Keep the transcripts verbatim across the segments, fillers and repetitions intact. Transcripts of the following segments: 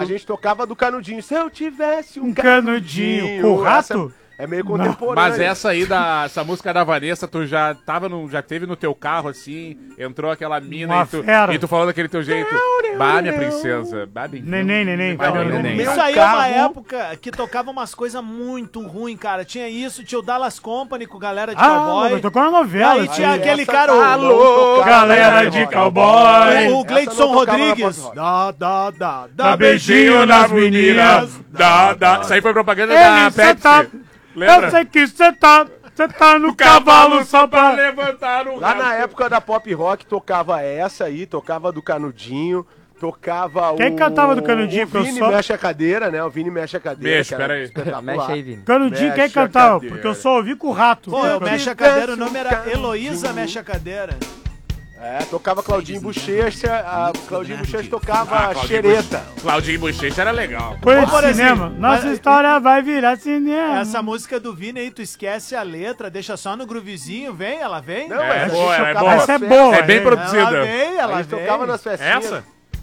gente tocava do Canudinho. Se eu tivesse um, Um canudinho. Com o rato? É meio contemporâneo. Mas essa aí, da, essa música da Vanessa, tu já tava no, já teve no teu carro, assim, entrou aquela mina Uma e tu, fera. e tu falou daquele teu jeito. Bah, minha princesa. Bah, bem- Neném, neném. Bah, Não, neném, neném. meu Isso aí é uma carro- época que tocava umas coisas muito ruins, cara. Tinha isso, tinha o Dallas Company com galera de Ah, cowboy. mas tocou na novela. Aí tinha Aí, aquele essa- cara, o, Alô, galera de cowboy. o, o Essa Gleidson não tocava na Rodrigues. pop rock. Dá, dá, dá, Dá beijinho nas meninas. Dá, dá. Isso aí foi propaganda da Ele, cê Pepsi. tá... Lembra? Eu sei que você tá... Você tá no cavalo só pra... levantar o Lá na rabo. época da pop rock tocava essa aí, tocava do Canudinho, tocava o... Quem cantava do Canudinho? O Que eu Vini só- mexe a cadeira, né? O Vini mexe a cadeira. Mexe, que era pera aí. espetacular. Mexe aí, Vini. Canudinho, quem Mexe a cantava? cadeira. Porque eu só ouvi com o rato. Pô, eu Quem mexe a tivesse cadeira, o um nome era canudinho. Heloísa Mexe a Cadeira. É, tocava Claudinho Bochecha, a Claudinho Bochecha tocava Ah, Claudinho xereta. Claudinho Bochecha era legal. Coisa de Ô, por cinema. exemplo, Nossa mas- história vai virar cinema. Essa música do Vini aí, tu esquece a letra, deixa só no groovezinho, vem, ela vem. Não, É, mas a gente boa, é tocava boa. nas Essa é festas. boa. É bem é. produzida. Ela vem, A ela gente vem. tocava nas festinhas. Essa?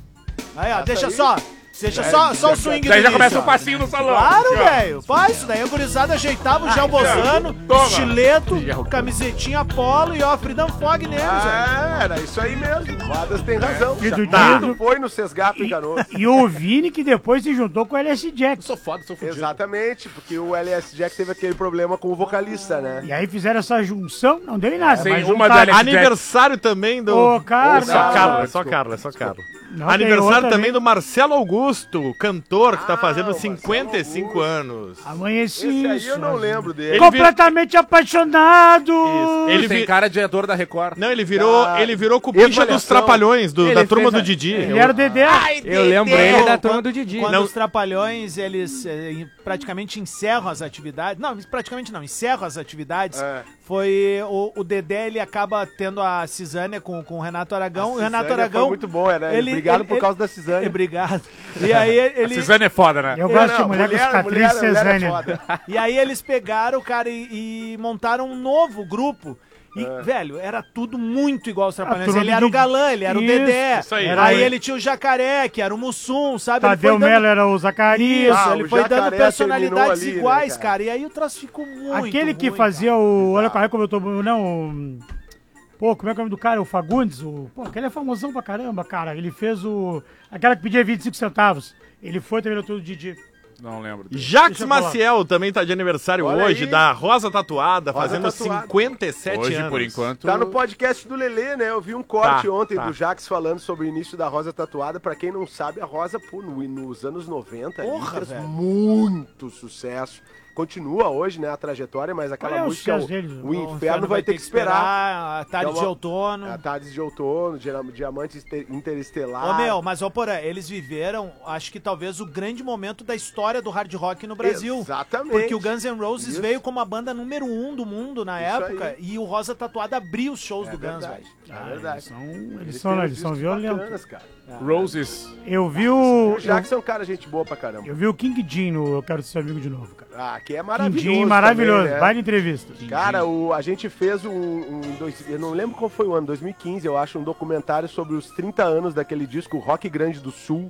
Aí, ó, deixa aí? só, deixa só, só o swing Daí do já início, começa ó. o passinho no salão. Claro, Aqui, ó. velho. Faz isso daí. A gurizada ajeitava o gel bozano, Toma. estileto, camisetinha polo e ó, Freedom Fog neles, velho. Ah, era isso aí mesmo. O Adas tem razão. E do Já Dido. foi no Sesgato e Canoas. E o Vini que depois se juntou com o L S Jack. Sou foda, sou fudido. Exatamente, porque o L S Jack teve aquele problema com o vocalista, né? E aí fizeram essa junção, não deu em nada. Sim, mas uma juntaram. da Alex- Aniversário também do... Ô, cara, É só Carla, Carla, é só Carla, é só Carla. Não, tem Aniversário outra também ali. do Marcelo Augusto, cantor que tá Ah, fazendo o cinquenta e cinco Marcelo anos. Amanheci Esse aí isso. eu não lembro dele. Completamente apaixonado. Isso. Ele Ele tem vi- cara de ator da Record. Não, ele virou, Ah, ele virou cupincha dos Avaliação. Trapalhões, do- Ele da turma fez do a- Didi. Ele era o Dedé. Eu lembro ele da Quando- turma do Didi. Quando Não. os Trapalhões, eles eh, praticamente encerram as atividades. Não, praticamente não, encerram as atividades. É. Foi o, o Dedé, ele acaba tendo a Cisânia com, com o Renato Aragão. A o Renato Cisânia Aragão. foi muito bom, era. ele- Obrigado ele- por causa da Cisânia. Obrigado. E aí A ele. Suzane é foda, né? Eu É, gosto de não, mulher, com mulher- cicatriz mulher- mulher é Cesânia. foda. E aí eles pegaram, cara, e, e montaram um novo grupo. E, velho, era tudo muito igual aos Trapalhões. turma Ele do era o Didi. galã, ele era o Isso, Dedé. isso aí. Aí, Era- ele tinha o Jacaré, que era o Mussum, sabe? Ele Tadeu foi dando- Melo era o Zacarias. Isso, Ah, ele o foi dando Jacaré personalidades terminou ali, né, iguais, cara? cara. E aí o troço ficou muito Aquele que ruim, fazia cara. o... Olha cara, como eu tô... Não, o... Pô, como é que é o nome do cara? O Fagundes? O... Pô, aquele é famosão pra caramba, cara. Ele fez o... Aquela que pedia vinte e cinco centavos. Ele foi também no tudo Didi. Não lembro. Jacques Deixa eu falar. Maciel também tá de aniversário Olha hoje, aí. da Rosa Tatuada, Rosa fazendo Tatuada. cinquenta e sete Hoje, anos. por enquanto. Tá no podcast do Lelê, né? Eu vi um corte Tá, ontem tá. do Jax falando sobre o início da Rosa Tatuada. Pra quem não sabe, a Rosa, pô, no- nos anos noventa, ali, Porra, fez velho. muito sucesso. Continua hoje, né, a trajetória, mas aquela Qual é o música, sucesso o, deles? o Inferno vai ter que esperar. A tarde É uma- de outono. A Tardes de Outono, Dia- Diamante Inter- Interestelar. Ô, meu, mas, ô, Porã, eles viveram, acho que talvez o grande momento da história do hard rock no Brasil. Exatamente. Porque o Guns N' Roses Isso. veio como a banda número um do mundo na Isso época aí. e o Rosa Tatuada abriu os shows É do Guns, verdade, velho. é verdade. Eles são, eles Eles são, têm eles são discos violentos. bacanas, cara. Roses. Eu vi o... O Jax é um cara gente boa pra caramba. Eu vi o King Jean no Eu Quero Ser Seu Amigo de Novo, cara. Ah, que é King maravilhoso. Jean, maravilhoso. também, né? Vai de entrevista. Cara, o, a gente fez um, um dois, eu não lembro qual foi o ano, dois mil e quinze, eu acho, um documentário sobre os trinta anos daquele disco Rock Grande do Sul.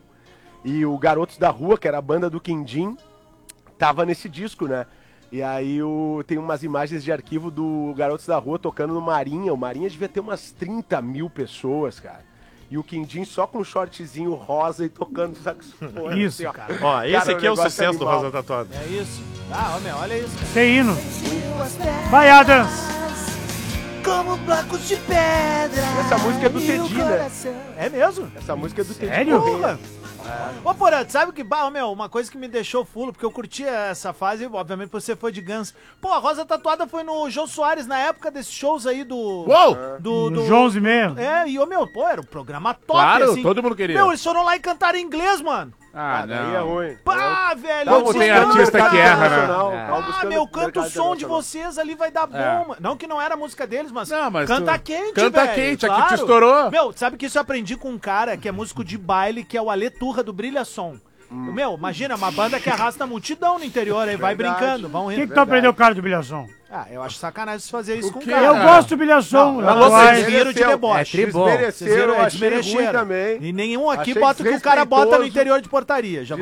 E o Garotos da Rua, que era a banda do Quindim, tava nesse disco, né? E aí o, tem umas imagens de arquivo do Garotos da Rua tocando no Marinha. O Marinha devia ter umas trinta mil pessoas, cara. E o Quindim só com um shortzinho rosa e tocando saxofone. Isso, assim, ó. cara. Ó, esse Cara, aqui é o negócio sucesso do animal. Rosa Tatuada. É isso. Ah, ô, meu, olha isso, cara. Tem hino. Vai, Adams. Como blocos de pedra. Essa música é do Teddy, né? É mesmo? Essa música é do Teddy Sério? Corrêa. Ô, Porã, sabe que, bah, ô, meu, uma coisa que me deixou fulo, porque eu curtia essa fase, obviamente, por você foi de Guns. Pô, a Rosa Tatuada foi no Jô Soares, na época desses shows aí do... Uou! Do, do, João e meio. É, e, ô, meu, pô, era um programa top, Claro, assim. todo mundo queria. Meu, eles foram lá e cantaram em inglês, mano. Ah, Ah, daí é não. ruim. Pá, velho. Tava Como vocês tem não, artista cara. que erra, né? internacional, É. tava Ah, buscando meu, canta o mercado som de internacional. vocês ali, vai dar bom, É. mano. Não que não era a música deles, mas, Não, mas canta tu- quente, canta velho, quente, aqui claro. te estourou. Meu, sabe que isso eu aprendi com um cara que é músico de baile, que é o Ale Turra do Brilha Som. Meu, imagina, uma banda que arrasta a multidão no interior, aí vai Verdade. brincando, vão O que, rindo. que tu aprendeu, cara, do bilhação? Ah, eu acho sacanagem vocês fazerem isso O com o quê? cara. Eu cara? gosto do bilhação. Não, atuais. vocês viram de deboche. É tri bom. Vocês Desmereceram, viram, eu é achei ruim desmereceram. também. E nenhum aqui Achei bota o que o cara bota no desrespeitoso. interior de portaria. Já